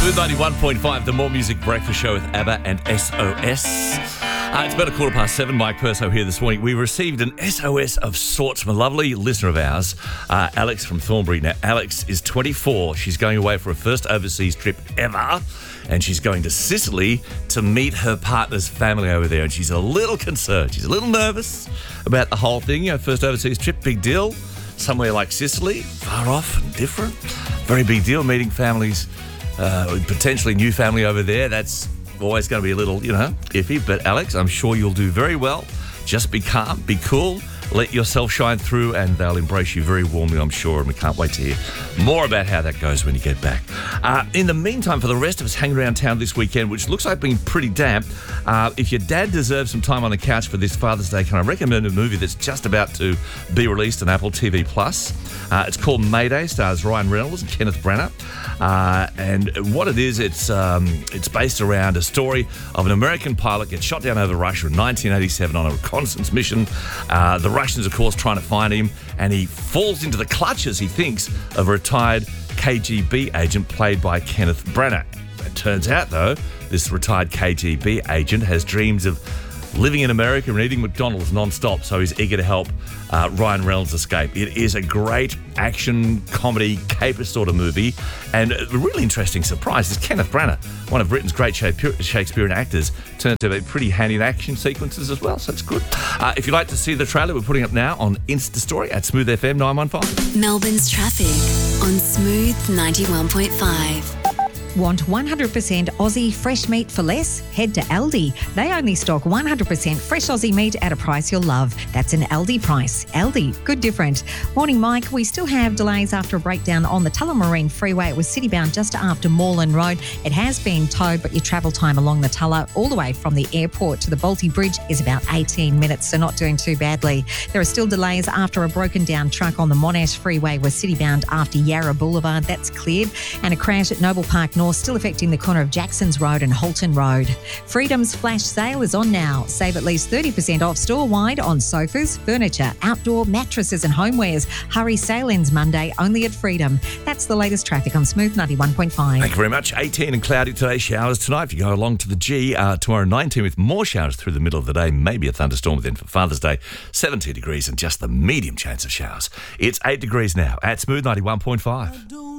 Smooth 91.5, the More Music Breakfast Show with ABBA and SOS. It's about 7:15. Mike Perso here this morning. We received an SOS of sorts from a lovely listener of ours, Alex from Thornbury. Now, Alex is 24. She's going away for her first overseas trip ever, and she's going to Sicily to meet her partner's family over there. And she's a little concerned. She's a little nervous about the whole thing. First overseas trip, big deal. Somewhere like Sicily, far off and different. Very big deal, meeting families, potentially new family over there. That's always going to be a little, iffy. But Alex, I'm sure you'll do very well. Just be calm, be cool, let yourself shine through, and they'll embrace you very warmly, I'm sure. And we can't wait to hear more about how that goes when you get back. In the meantime, for the rest of us hanging around town this weekend, which looks like being pretty damp, if your dad deserves some time on the couch for this Father's Day, can I recommend a movie that's just about to be released on Apple TV+. It's called Mayday, stars Ryan Reynolds and Kenneth Branagh. And what it is, it's based around a story of an American pilot gets shot down over Russia in 1987 on a reconnaissance mission. The Russians, of course, trying to find him, and he falls into the clutches, he thinks, of a retired KGB agent played by Kenneth Branagh. It turns out, though, this retired KGB agent has dreams of living in America and eating McDonald's non-stop, so he's eager to help Ryan Reynolds escape. It is a great action, comedy, caper sort of movie, and a really interesting surprise is Kenneth Branagh, one of Britain's great Shakespearean actors, turned to be pretty handy in action sequences as well, so it's good. If you'd like to see the trailer, we're putting up now on Insta Story at Smooth FM 915. Melbourne's traffic on Smooth 91.5. Want 100% Aussie fresh meat for less? Head to Aldi. They only stock 100% fresh Aussie meat at a price you'll love. That's an Aldi price. Aldi, good different. Morning, Mike. We still have delays after a breakdown on the Tullamarine Freeway. It was citybound just after Moreland Road. It has been towed, but your travel time along the Tulla all the way from the airport to the Balti Bridge is about 18 minutes, so not doing too badly. There are still delays after a broken down truck on the Monash Freeway was citybound after Yarra Boulevard. That's cleared. And a crash at Noble Park North still affecting the corner of Jacksons Road and Halton Road. Freedom's flash sale is on now. Save at least 30% off store-wide on sofas, furniture, outdoor mattresses and homewares. Hurry, sale ends Monday only at Freedom. That's the latest traffic on Smooth 91.5. Thank you very much. 18 and cloudy today, showers tonight. If you go along to the G, tomorrow 19 with more showers through the middle of the day, maybe a thunderstorm then for Father's Day. 17 degrees and just the medium chance of showers. It's 8 degrees now at Smooth 91.5.